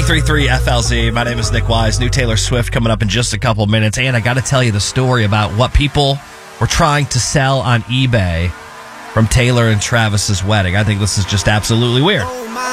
93.3 FLZ. My name is Nick Wise. New Taylor Swift coming up in just a couple minutes. And I got to tell you the story about what people were trying to sell on eBay from Taylor and Travis's wedding. I think this is just absolutely weird.